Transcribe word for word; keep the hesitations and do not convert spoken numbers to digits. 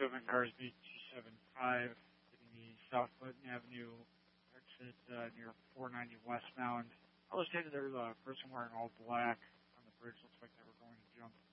moving cars B two seven five hitting the South Clinton Avenue exit uh, near four ninety westbound. I was taking there was a person wearing all black on the bridge. Looks like they were going to jump